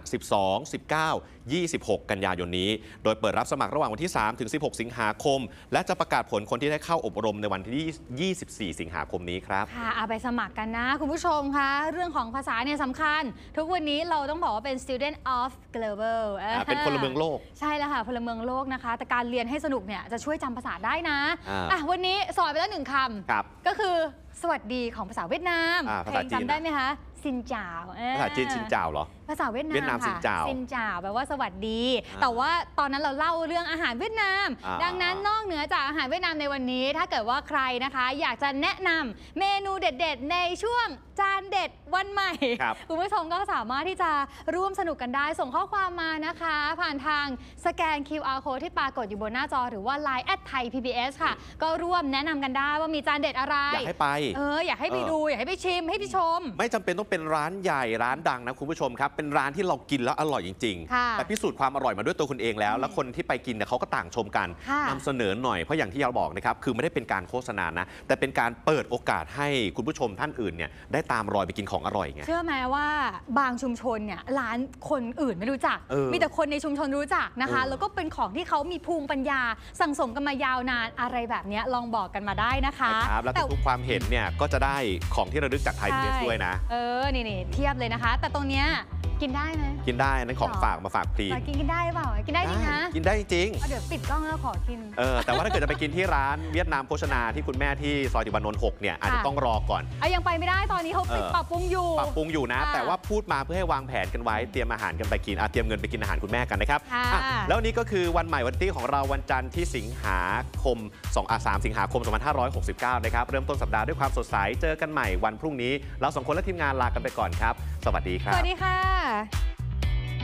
12 19 26 กันยายนนี้โดยเปิดรับสมัครระหว่างวันที่3ถึง16 สิงหาคมและจะประกาศผลคนที่ได้เข้าอบรมในวันที่24 สิงหาคมนี้ครับค่ะเอาไปสมัครกันนะคุณผู้ชมคะเรื่องของภาษาเนี่ยสำคัญทุกวันนี้เราต้องบอกว่าเป็น student of global เป็นพลเมืองโลกใช่แล้วค่ะพลเมืองโลกนะคะแต่การเรียนให้สนุกเนี่ยจะช่วยจำภาษาได้นะวันนี้สอนไปแล้ว1 คำก็คือสวัสดีของภาษาเวียดนามภาษาจีนจำได้ไหมคะซินจ่าวภาษาจีนซินจ่าวเหรอภาษาเวียดนามซินจ่าวซินจ่าวแปลว่าสวัสดีแต่ว่าตอนนั้นเราเล่าเรื่องอาหารเวียดนามดังนั้นนอกเหนือจากอาหารเวียดนามในวันนี้ถ้าเกิดว่าใครนะคะอยากจะแนะนำเมนูเด็ดๆในช่วงจานเด็ดวันใหม่คุณผู้ชมก็สามารถที่จะร่วมสนุกกันได้ส่งข้อความมานะคะผ่านทางสแกน QR Code ที่ปรากฏอยู่บนหน้าจอหรือว่า Line @thaipbs ค่ะก็ร่วมแนะนำกันได้ว่ามีจานเด็ดอะไรอยากให้ไปอยากให้ไปดูอยากให้ไปชิมให้ไปชมไม่จำเป็นต้องเป็นร้านใหญ่ร้านดังนะคุณผู้ชมครับเป็นร้านที่เรากินแล้วอร่อยจริงๆแต่พิสูจน์ความอร่อยมาด้วยตัวคุณเองแล้วคนที่ไปกินเนี่ยเขาก็ต่างชมกันนำเสนอหน่อยเพราะอย่างที่เราบอกนะครับคือไม่ได้เป็นการโฆษณานะแต่เป็นการเปิดโอกาสให้คุณผู้ชมท่านอื่นเนี่ยได้ตามรอยไปกินของอร่อยไงเชื่อไหมว่าบางชุมชนเนี่ยร้านคนอื่นไม่รู้จักมีแต่คนในชุมชนรู้จักนะคะแล้วก็เป็นของที่เขามีภูมิปัญญาสั่งสมกันมายาวนานอะไรแบบนี้ลองบอกกันมาได้นะคะแล้วทุกความเห็นเนี่ยก็จะได้ของที่ระลึกจากไทยพีบีเอสด้วยนะนี่เทียบเลยนะคะแต่ตรงเนี้ยกินได้ไหมกินได้นั่นของฝากมาฝากพรีกินได้เปล่ากินได้จริงนะกินได้จริงเดี๋ยวปิดกล้องแล้วขอกินแต่ว่าถ้าเกิดจะไปกินที่ร้านเวียดนามโภชนาที่คุณแม่ที่ซอยติวานนท์ 6เนี่ยอาจจะต้องรอก่อนยังไปไม่ได้ตอนนี้เขาปิดปรับปรุงอยู่นะแต่ว่าพูดมาเพื่อให้วางแผนกันไว้เตรียมอาหารกันไปกินเตรียมเงินไปกินอาหารคุณแม่กันนะครับแล้วนี้ก็คือวันใหม่วันที่ของเราวันจันทร์ที่สิงหาคม3 สิงหาคม 2569นะครับเริ่มต้นสัปดาห์ด้วยความสดใสเจอกันใหม่วันพรุ่งนี้เรา2 คนและทีมงานลากันไปก่อนครับสวัสดีครับสวัสดีค่ะ